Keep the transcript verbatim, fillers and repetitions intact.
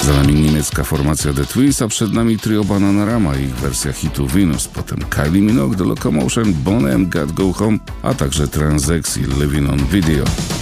Za nami niemiecka formacja The Twins, a przed nami trio Bananarama i ich wersja hitu Venus, potem Kylie Minogue, The Locomotion, Boney M. Got Go Home, a także Transexi Living on Video.